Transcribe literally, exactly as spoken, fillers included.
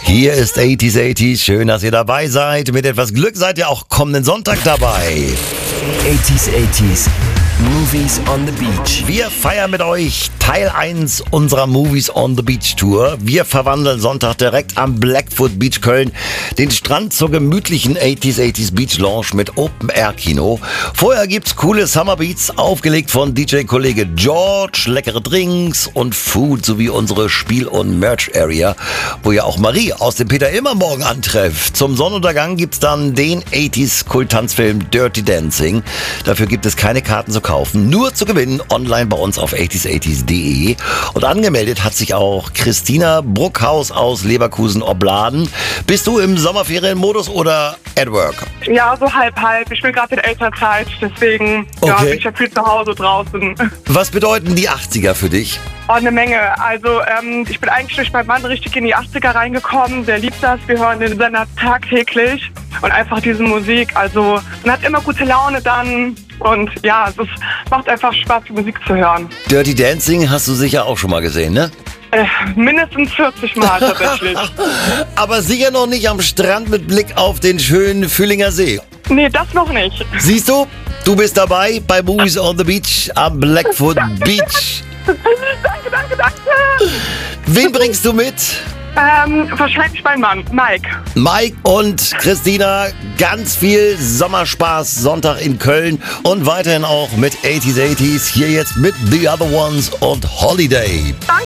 Hier ist achtziger achtzig. Schön, dass ihr dabei seid. Mit etwas Glück seid ihr auch kommenden Sonntag dabei. achtziger achtzig. Movies on the Beach. Wir feiern mit euch Teil eins unserer Movies on the Beach Tour. Wir verwandeln Sonntag direkt am Blackfoot Beach Köln den Strand zur gemütlichen achtziger achtzig Beach Lounge mit Open-Air-Kino. Vorher gibt's coole Summer Beats, aufgelegt von D J-Kollege George, leckere Drinks und Food sowie unsere Spiel- und Merch-Area, wo ihr auch Marie aus dem Peter Immer Morgen antrefft. Zum Sonnenuntergang gibt's dann den achtziger-Kult-Tanzfilm Dirty Dancing. Dafür gibt es keine Karten zu kaufen, nur zu gewinnen online bei uns auf achtziger achtzig punkt de. Und angemeldet hat sich auch Christina Bruckhaus aus Leverkusen-Obladen. Bist du im Sommerferienmodus oder at work? Ja, so halb, halb. Ich bin gerade in Elternzeit, deswegen ja, Okay. bin ich ja viel zu Hause draußen. Was bedeuten die achtziger für dich? Oh, eine Menge. Also ähm, ich bin eigentlich durch meinen Mann richtig in die achtziger reingekommen. Der liebt das. Wir hören den Sender tagtäglich und einfach diese Musik. Also man hat immer gute Laune dann und ja, es ist, macht einfach Spaß, die Musik zu hören. Dirty Dancing hast du sicher auch schon mal gesehen, ne? Äh, mindestens vierzig Mal tatsächlich. Aber sicher noch nicht am Strand mit Blick auf den schönen Fühlinger See. Nee, das noch nicht. Siehst du, du bist dabei bei Movies on the Beach am Blackfoot Beach. Danke, danke, danke. Wen bringst du mit? Ähm, wahrscheinlich mein Mann, Mike. Mike und Christina, ganz viel Sommerspaß Sonntag in Köln und weiterhin auch mit achtziger achtzig. Hier jetzt mit The Other Ones und Holiday. Danke.